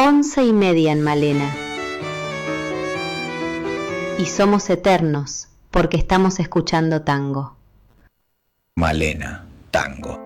11:30 en Malena. Y somos eternos porque estamos escuchando tango. Malena, tango.